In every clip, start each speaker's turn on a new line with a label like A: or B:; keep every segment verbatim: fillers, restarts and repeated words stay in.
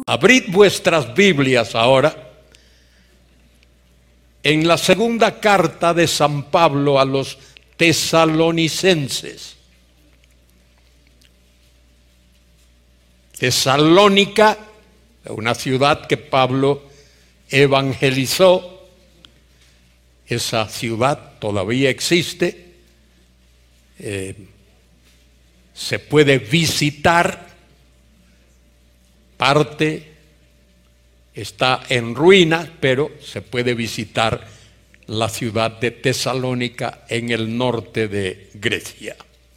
A: Abrid vuestras Biblias ahora en la segunda carta de San Pablo a los tesalonicenses. Tesalónica, una ciudad que Pablo evangelizó. Esa ciudad todavía existe, eh, se puede visitar, parte está en ruinas, pero se puede visitar la ciudad de Tesalónica en el norte de Grecia.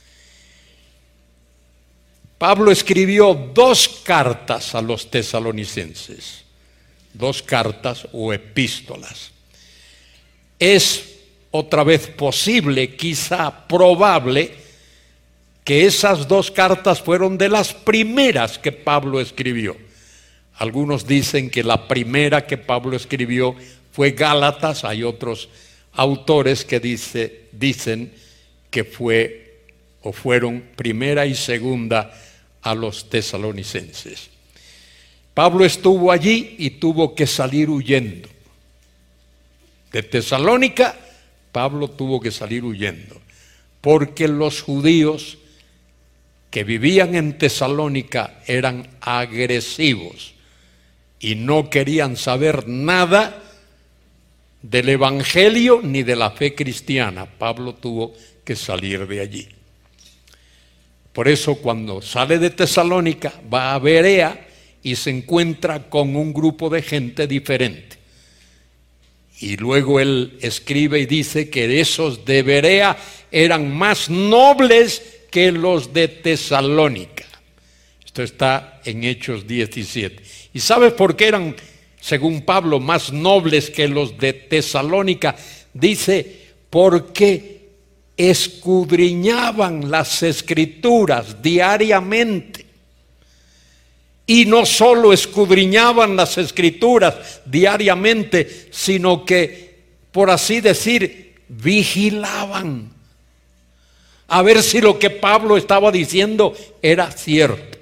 A: Pablo escribió dos cartas a los tesalonicenses, dos cartas o epístolas. Es otra vez posible, quizá probable, que esas dos cartas fueron de las primeras que Pablo escribió. Algunos dicen que la primera que Pablo escribió fue Gálatas, hay otros autores que dice, dicen que fue o fueron primera y segunda a los tesalonicenses. Pablo estuvo allí y tuvo que salir huyendo. De Tesalónica, Pablo tuvo que salir huyendo, porque los judíos que vivían en Tesalónica eran agresivos y no querían saber nada del evangelio ni de la fe cristiana. Pablo tuvo que salir de allí. Por eso cuando sale de Tesalónica va a Berea y se encuentra con un grupo de gente diferente. Y luego él escribe y dice que esos de Berea eran más nobles que los de Tesalónica. Esto está en Hechos diecisiete. ¿Y sabes por qué eran, según Pablo, más nobles que los de Tesalónica? Dice, porque escudriñaban las escrituras diariamente. Y no solo escudriñaban las escrituras diariamente, sino que, por así decir, vigilaban a ver si lo que Pablo estaba diciendo era cierto.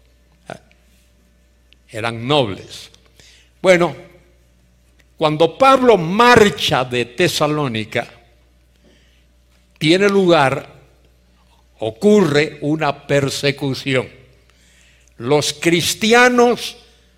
A: Eran nobles. Bueno, cuando Pablo marcha de Tesalónica, tiene lugar, ocurre una persecución. Los cristianos,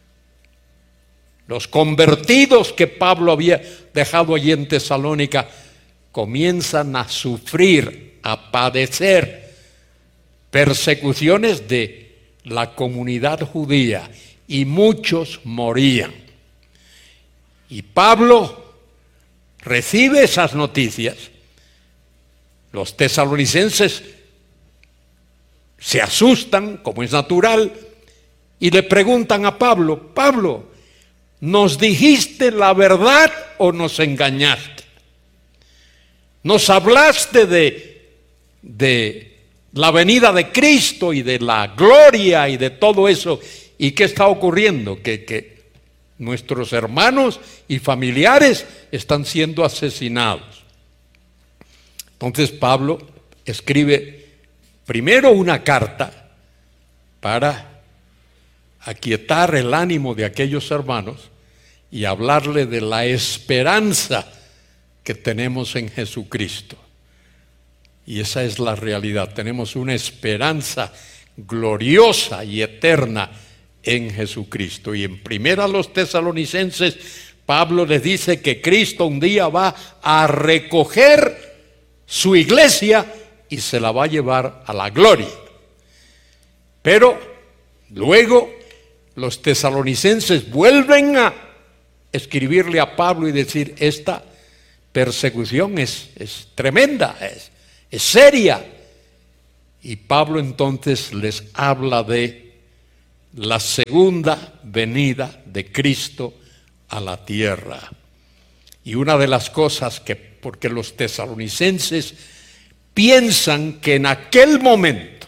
A: los convertidos que Pablo había dejado allí en Tesalónica, comienzan a sufrir, a padecer persecuciones de la comunidad judía y muchos morían. Y Pablo recibe esas noticias. Los tesalonicenses se asustan, como es natural, y le preguntan a Pablo, Pablo, ¿nos dijiste la verdad o nos engañaste? ¿Nos hablaste de, de la venida de Cristo y de la gloria y de todo eso? ¿Y qué está ocurriendo? Que, que nuestros hermanos y familiares están siendo asesinados. Entonces Pablo escribe primero una carta para aquietar el ánimo de aquellos hermanos y hablarle de la esperanza que tenemos en Jesucristo. Y esa es la realidad. Tenemos una esperanza gloriosa y eterna en Jesucristo. Y en primera a los tesalonicenses, Pablo les dice que Cristo un día va a recoger su iglesia y se la va a llevar a la gloria. Pero luego los tesalonicenses vuelven a escribirle a Pablo y decir, esta persecución es, es tremenda, es, es seria. Y Pablo entonces les habla de la segunda venida de Cristo a la tierra. Y una de las cosas que, porque los tesalonicenses piensan que en aquel momento,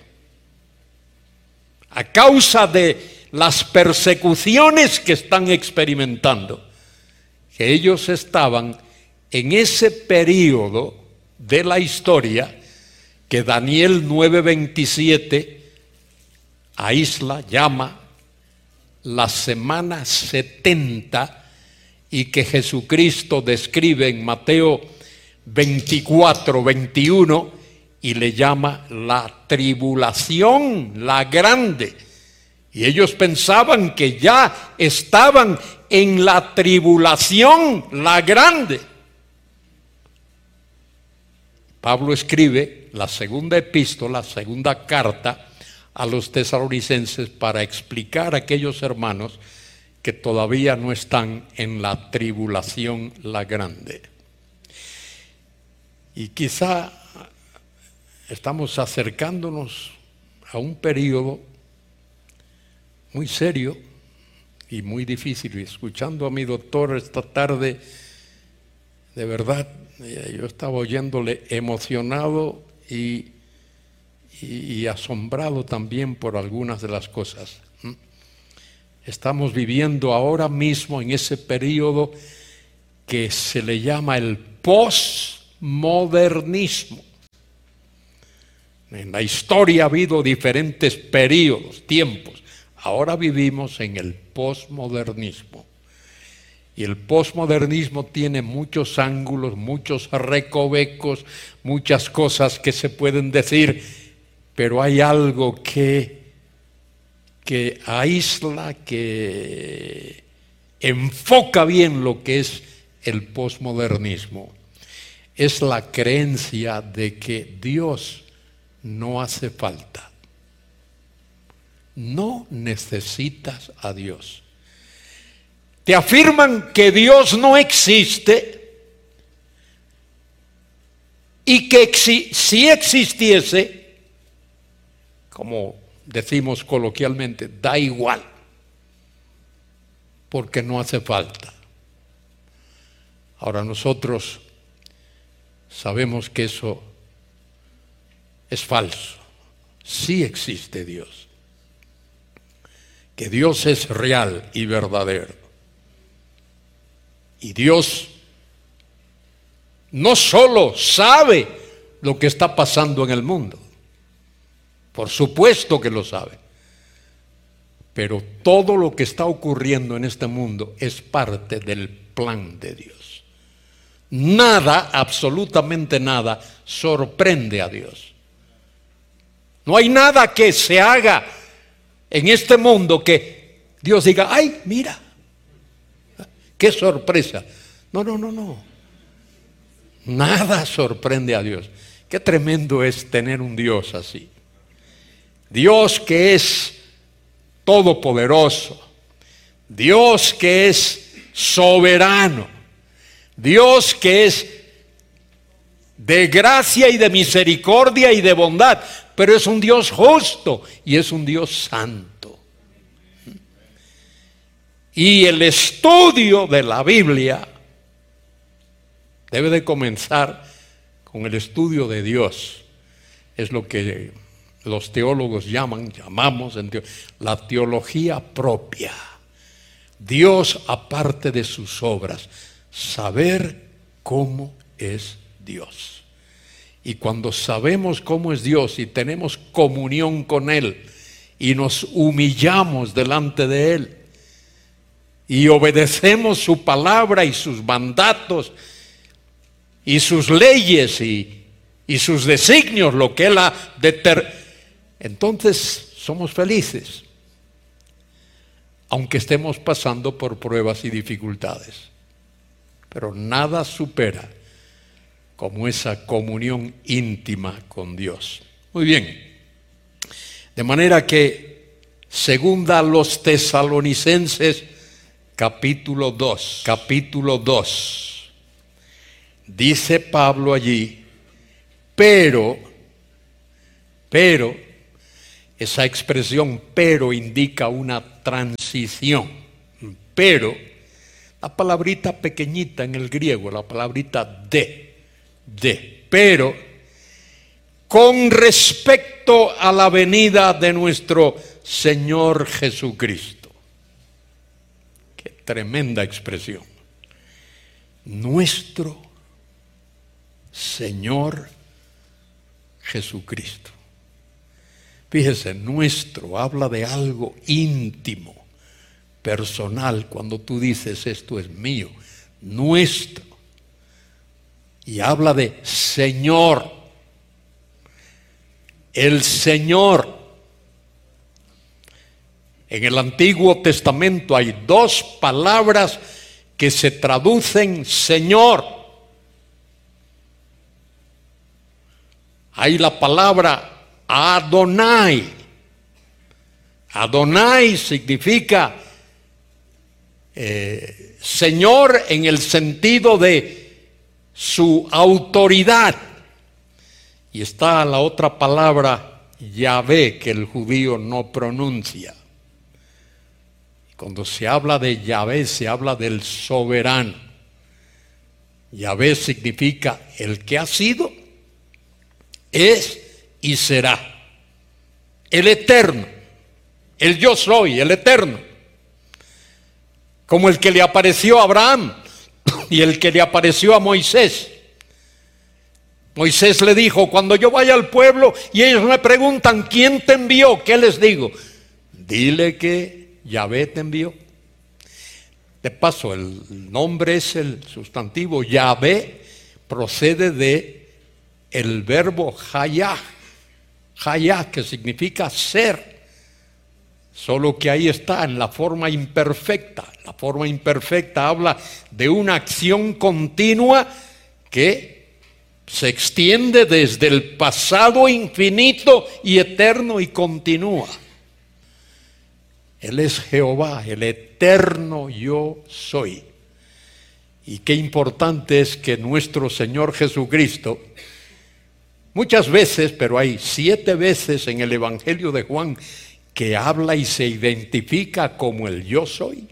A: a causa de las persecuciones que están experimentando, que ellos estaban en ese periodo de la historia que Daniel nueve veintisiete aísla, llama la semana setenta y que Jesucristo describe en Mateo veinticuatro, veintiuno y le llama la tribulación, la grande. Y ellos pensaban que ya estaban en la tribulación, la grande. Pablo escribe la segunda epístola, segunda carta a los tesalonicenses para explicar a aquellos hermanos que todavía no están en la tribulación, la grande. Y quizá estamos acercándonos a un periodo muy serio y muy difícil. Y escuchando a mi doctor esta tarde, de verdad, yo estaba oyéndole emocionado y, y, y asombrado también por algunas de las cosas. Estamos viviendo ahora mismo en ese periodo que se le llama el posmodernismo. En la historia ha habido diferentes periodos, tiempos. Ahora vivimos en el posmodernismo. Y el posmodernismo tiene muchos ángulos, muchos recovecos, muchas cosas que se pueden decir, pero hay algo que, que aísla, que enfoca bien lo que es el posmodernismo. Es la creencia de que Dios no hace falta. No necesitas a Dios. Te afirman que Dios no existe y que si, si existiese, como decimos coloquialmente, da igual, porque no hace falta. Ahora nosotros sabemos que eso es falso. Sí existe Dios, que Dios es real y verdadero. Y Dios no solo sabe lo que está pasando en el mundo, por supuesto que lo sabe, pero todo lo que está ocurriendo en este mundo es parte del plan de Dios. Nada, absolutamente nada, sorprende a Dios. No hay nada que se haga en este mundo que Dios diga, ay, mira, qué sorpresa. No, no, no, no. Nada sorprende a Dios. Qué tremendo es tener un Dios así. Dios que es todopoderoso. Dios que es soberano. Dios que es de gracia y de misericordia y de bondad. Pero es un Dios justo y es un Dios santo. Y el estudio de la Biblia debe de comenzar con el estudio de Dios. Es lo que los teólogos llaman, llamamos en teo- la teología propia. Dios aparte de sus obras, saber cómo es Dios. Y cuando sabemos cómo es Dios y tenemos comunión con Él y nos humillamos delante de Él, y obedecemos su palabra y sus mandatos y sus leyes y, y sus designios, lo que Él ha determinado, entonces somos felices, aunque estemos pasando por pruebas y dificultades. Pero nada supera como esa comunión íntima con Dios. Muy bien. De manera que, segunda a los tesalonicenses, capítulo dos, capítulo dos, dice Pablo allí, pero, pero, esa expresión pero indica una transición, pero, la palabrita pequeñita en el griego, la palabrita de, de, pero, con respecto a la venida de nuestro Señor Jesucristo. Tremenda expresión. Nuestro Señor Jesucristo. Fíjese, nuestro habla de algo íntimo, personal cuando tú dices esto es mío, nuestro. Y habla de Señor. El Señor. En el Antiguo Testamento hay dos palabras que se traducen Señor. Hay la palabra Adonai. Adonai significa eh, Señor en el sentido de su autoridad. Y está la otra palabra Yahvé que el judío no pronuncia. Cuando se habla de Yahvé se habla del soberano. Yahvé significa el que ha sido, es y será. El eterno, el yo soy, el eterno. Como el que le apareció a Abraham y el que le apareció a Moisés. Moisés le dijo, cuando yo vaya al pueblo y ellos me preguntan, ¿quién te envió? ¿Qué les digo? Dile que Yahvé te envió. De paso, el nombre es el sustantivo Yahvé, procede de el verbo hayah, hayah, que significa ser, solo que ahí está en la forma imperfecta. La forma imperfecta habla de una acción continua que se extiende desde el pasado infinito y eterno y continúa. Él es Jehová, el eterno yo soy. Y qué importante es que nuestro Señor Jesucristo, muchas veces, pero hay siete veces en el Evangelio de Juan, que habla y se identifica como el yo soy.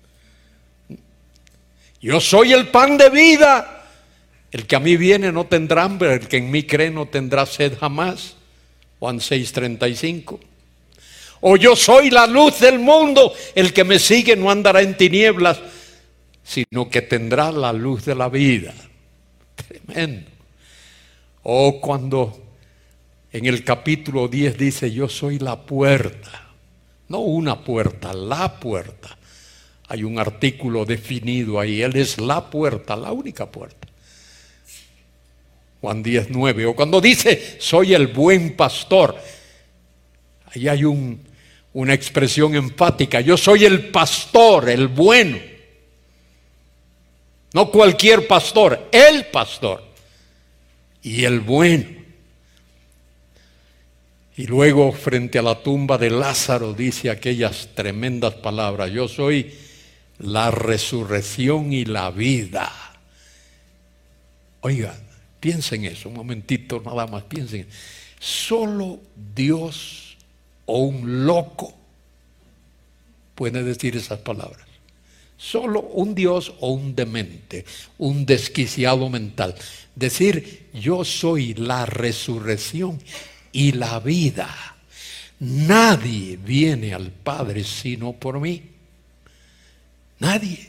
A: Yo soy el pan de vida. El que a mí viene no tendrá hambre, el que en mí cree no tendrá sed jamás. Juan seis treinta y cinco. O yo soy la luz del mundo, el que me sigue no andará en tinieblas, sino que tendrá la luz de la vida. Tremendo. O cuando en el capítulo diez dice, yo soy la puerta. No una puerta, la puerta. Hay un artículo definido ahí, Él es la puerta, la única puerta. Juan diez nueve. O cuando dice, soy el buen pastor. Ahí hay un, una expresión enfática, yo soy el pastor, el bueno. No cualquier pastor, el pastor. Y el bueno. Y luego frente a la tumba de Lázaro dice aquellas tremendas palabras, yo soy la resurrección y la vida. Oiga, piensen eso, un momentito nada más, piensen. Solo Dios o un loco puede decir esas palabras. Solo un Dios o un demente, un desquiciado mental. Decir, yo soy la resurrección y la vida. Nadie viene al Padre sino por mí. Nadie.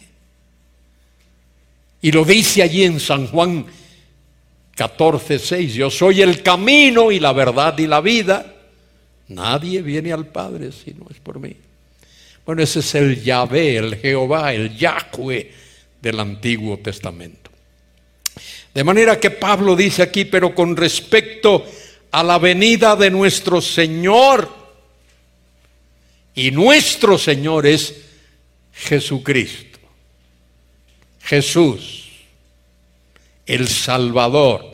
A: Y lo dice allí en San Juan catorce seis, yo soy el camino y la verdad y la vida. Nadie viene al Padre si no es por mí. Bueno, ese es el Yahvé, el Jehová, el Yahweh del Antiguo Testamento. De manera que Pablo dice aquí, pero con respecto a la venida de nuestro Señor, y nuestro Señor es Jesucristo, Jesús, el Salvador,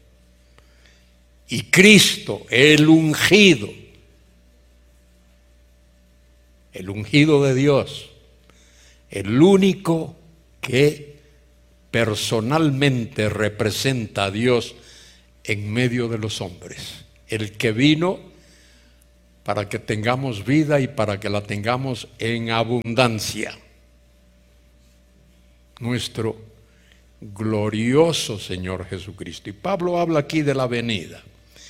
A: y Cristo, el ungido, el ungido de Dios, el único que personalmente representa a Dios en medio de los hombres, el que vino para que tengamos vida y para que la tengamos en abundancia. Nuestro glorioso Señor Jesucristo. Y Pablo habla aquí de la venida.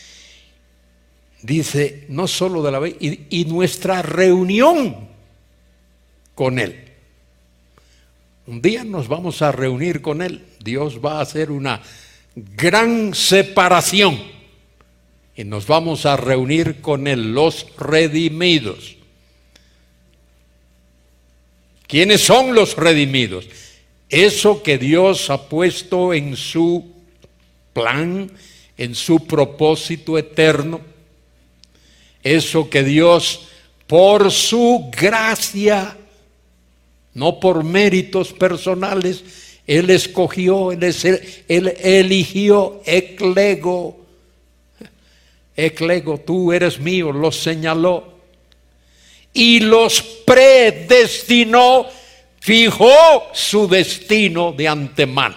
A: Dice, no solo de la venida, y, y nuestra reunión con Él. Un día nos vamos a reunir con Él. Dios va a hacer una gran separación y nos vamos a reunir con Él, los redimidos. ¿Quiénes son los redimidos? Eso que Dios ha puesto en su plan, en su propósito eterno. Eso que Dios, por su gracia, no por méritos personales, Él escogió, Él, es, él eligió, eclego, eclego, tú eres mío, los señaló y los predestinó, fijó su destino de antemano.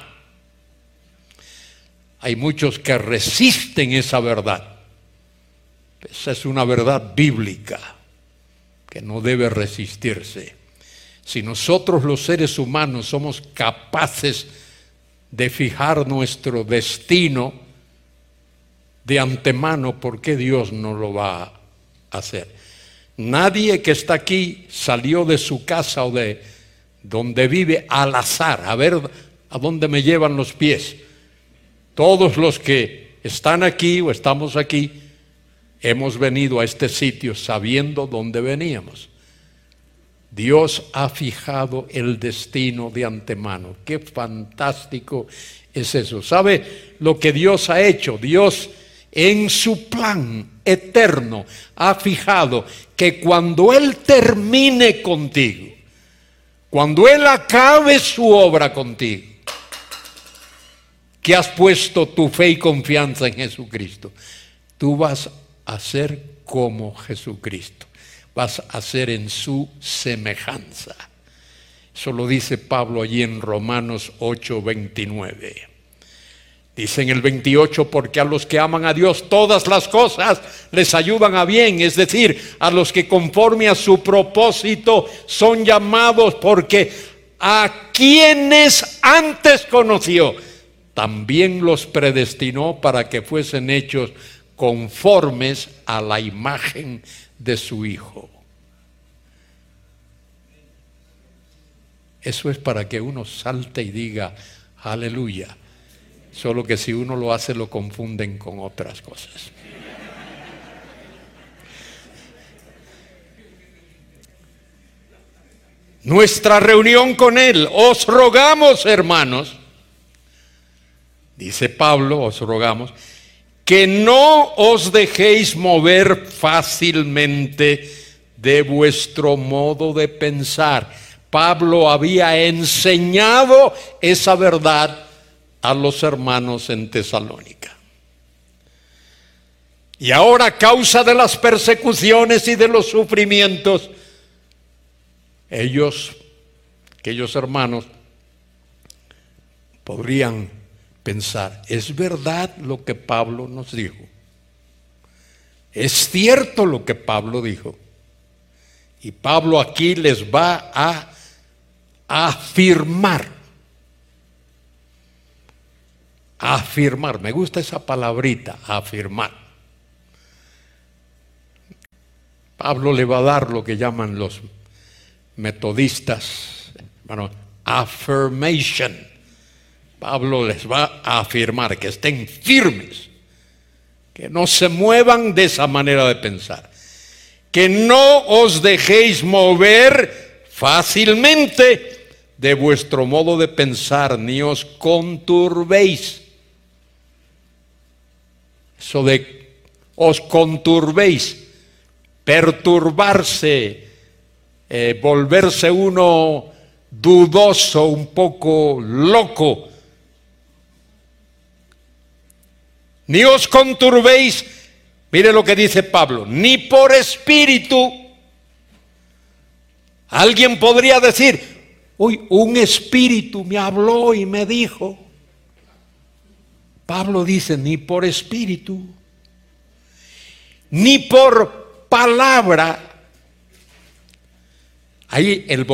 A: Hay muchos que resisten esa verdad. Esa es una verdad bíblica que no debe resistirse. Si nosotros los seres humanos somos capaces de fijar nuestro destino de antemano, ¿por qué Dios no lo va a hacer? Nadie que está aquí salió de su casa o de donde vive al azar, a ver a dónde me llevan los pies. Todos los que están aquí o estamos aquí, hemos venido a este sitio sabiendo dónde veníamos. Dios ha fijado el destino de antemano. Qué fantástico es eso. ¿Sabe lo que Dios ha hecho? Dios en su plan eterno ha fijado que cuando Él termine contigo, cuando Él acabe su obra contigo, que has puesto tu fe y confianza en Jesucristo, tú vas a ser como Jesucristo. Vas a ser en su semejanza. Eso lo dice Pablo allí en Romanos ocho, veintinueve. Dice en el veintiocho, porque a los que aman a Dios todas las cosas les ayudan a bien, es decir, a los que conforme a su propósito son llamados, porque a quienes antes conoció, también los predestinó para que fuesen hechos conformes a la imagen de su Hijo. Eso es para que uno salte y diga aleluya. Solo que si uno lo hace lo confunden con otras cosas. Nuestra reunión con Él, os rogamos, hermanos, dice Pablo, os rogamos, que no os dejéis mover fácilmente de vuestro modo de pensar. Pablo había enseñado esa verdad a los hermanos en Tesalónica. Y ahora, a causa de las persecuciones y de los sufrimientos, ellos, aquellos hermanos, podrían pensar, ¿es verdad lo que Pablo nos dijo? ¿Es cierto lo que Pablo dijo? Y Pablo aquí les va a afirmar. Afirmar, me gusta esa palabrita, afirmar. Pablo le va a dar lo que llaman los metodistas, bueno, affirmation. Pablo les va a afirmar que estén firmes, que no se muevan de esa manera de pensar, que no os dejéis mover fácilmente de vuestro modo de pensar, ni os conturbéis. Eso de os conturbéis, perturbarse, eh, volverse uno dudoso, un poco loco. Ni os conturbéis, mire lo que dice Pablo, ni por espíritu. Alguien podría decir, uy, un espíritu me habló y me dijo. Pablo dice, ni por espíritu, ni por palabra. Ahí el